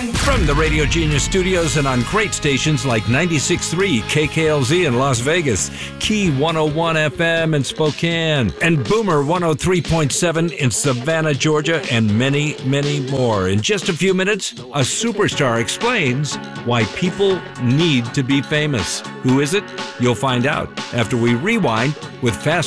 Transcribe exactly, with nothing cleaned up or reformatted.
From the Radio Genius studios and on great stations like ninety-six point three K K L Z in Las Vegas, Key one oh one F M in Spokane, and Boomer one oh three point seven in Savannah, Georgia, and many, many more. In just a few minutes, a superstar explains why people need to be famous. Who is it? You'll find out after we rewind with Fast